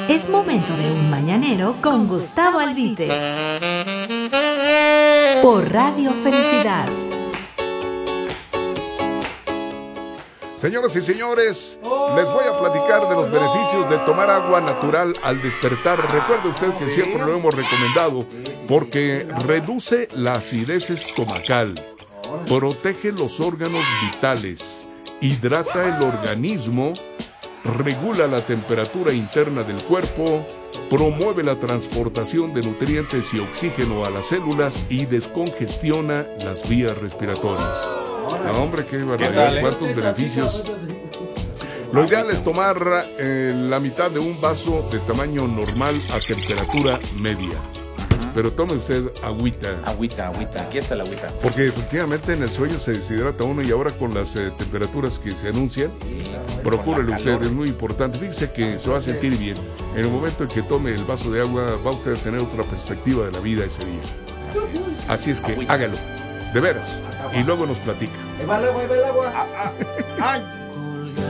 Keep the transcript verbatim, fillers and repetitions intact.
Es momento de un mañanero con Gustavo Albite. Por Radio Felicidad. Señoras y señores, les voy a platicar de los beneficios de tomar agua natural al despertar. Recuerde usted que siempre lo hemos recomendado porque reduce la acidez estomacal, protege los órganos vitales, hidrata el organismo, regula la temperatura interna del cuerpo, promueve la transportación de nutrientes y oxígeno a las células y descongestiona las vías respiratorias. No, hombre, qué barbaridad, ¿Qué tal, eh? cuántos beneficios. Lo ideal es tomar eh, la mitad de un vaso de tamaño normal a temperatura media. Pero tome usted agüita. Agüita, agüita, aquí está la agüita. Porque efectivamente en el sueño se deshidrata uno y ahora con las eh, temperaturas que se anuncian, Sí, procúrelo usted, calor. es muy importante. Fíjese que se va a sentir bien. En el momento en que tome el vaso de agua, va usted a tener otra perspectiva de la vida ese día. Así es. Así es que Agüita. hágalo, de veras. Y luego nos platica. Ahí va el agua, ahí va el agua. Ay,